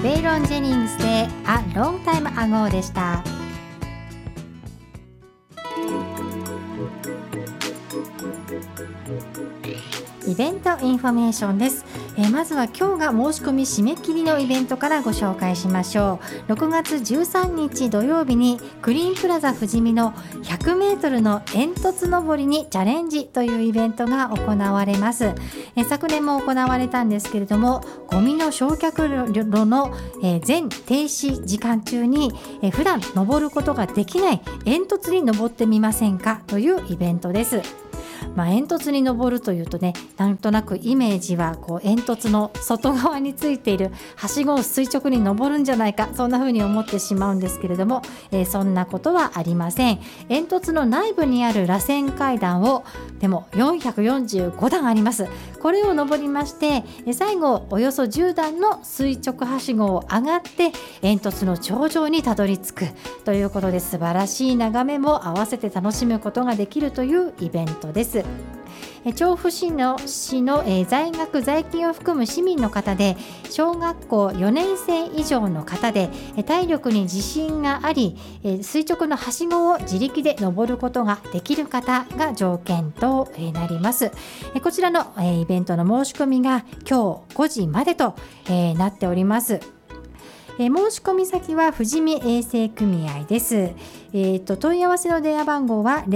ベイロン・ジェニングスで A Long Time Ago でした。イベントインフォメーションです。まずは今日が申し込み締め切りのイベントからご紹介しましょう。6月13日土曜日にクリーンプラザ富士見の100メートルの煙突登りにチャレンジというイベントが行われます。昨年も行われたんですけれども、ゴミの焼却炉の全停止時間中に普段登ることができない煙突に登ってみませんかというイベントです。煙突に登るというとね、なんとなくイメージは煙突の外側についているはしごを垂直に登るんじゃないか、そんな風に思ってしまうんですけれども、そんなことはありません。煙突の内部にある螺旋階段をでも445段あります。これを登りまして、最後およそ10段の垂直はしごを上がって煙突の頂上にたどり着くということで、素晴らしい眺めも合わせて楽しむことができるというイベントです。調布市の在学在勤を含む市民の方で、小学校4年生以上の方で体力に自信があり、垂直のはしごを自力で登ることができる方が条件となります。こちらのイベントの申し込みが今日5時までとなっております。申し込み先は富士見衛生組合です。問い合わせの電話番号は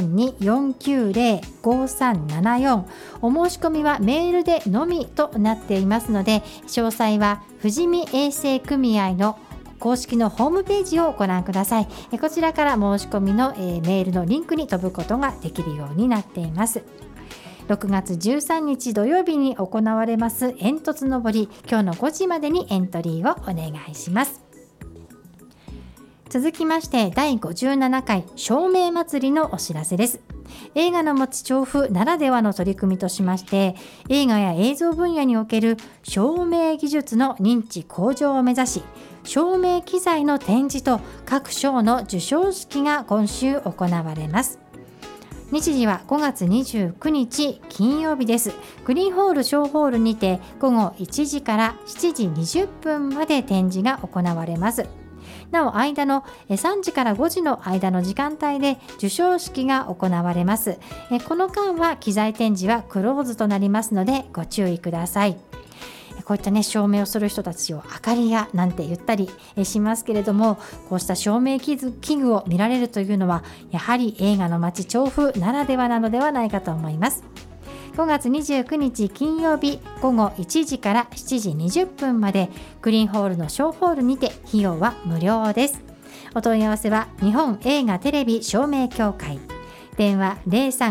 042-490-5374。お申し込みはメールでのみとなっていますので、詳細は富士見衛生組合の公式のホームページをご覧ください。こちらから申し込みのメールのリンクに飛ぶことができるようになっています。6月13日土曜日に行われます煙突登り、今日の5時までにエントリーをお願いします。続きまして第57回照明祭りのお知らせです。映画の街調布ならではの取り組みとしまして、映画や映像分野における照明技術の認知向上を目指し、照明機材の展示と各賞の授賞式が今週行われます。日時は5月29日金曜日です。グリーンホール小ホールにて午後1時から7時20分まで展示が行われます。なお間の3時から5時の間の時間帯で授賞式が行われます。この間は機材展示はクローズとなりますのでご注意ください。こういったね、照明をする人たちを明かり屋なんて言ったりしますけれども、こうした照明器具を見られるというのはやはり映画の街調布ならではなのではないかと思います。5月29日金曜日午後1時から7時20分までグリーンホールの小ホールにて、費用は無料です。お問い合わせは日本映画テレビ照明協会、電話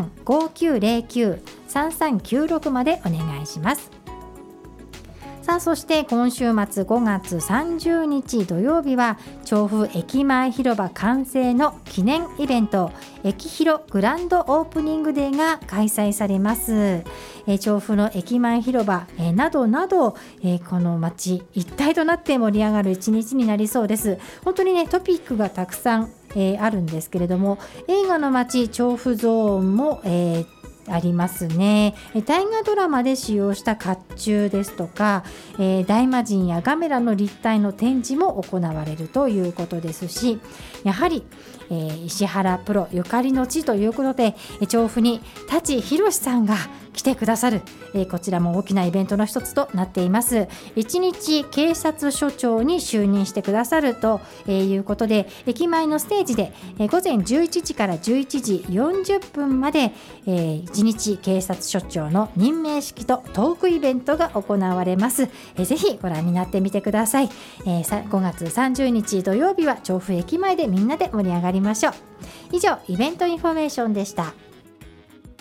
03-5909-3396 までお願いします。そして今週末5月30日土曜日は調布駅前広場完成の記念イベント、駅広グランドオープニングデーが開催されます。調布の駅前広場などなど、この街一体となって盛り上がる一日になりそうです。本当にね、トピックがたくさん、あるんですけれども、映画の街調布ゾーンも、ありますね。大河ドラマで使用した甲冑ですとか、大魔神やガメラの立体の展示も行われるということですし、やはり、石原プロゆかりの地ということで、調布に舘ひろしさんが来てくださる、こちらも大きなイベントの一つとなっています。一日警察署長に就任してくださるということで、駅前のステージで午前11時から11時40分まで一日警察署長の任命式とトークイベントが行われます。ぜひご覧になってみてください。5月30日土曜日は調布駅前でみんなで盛り上がりましょう。以上、イベントインフォメーションでした。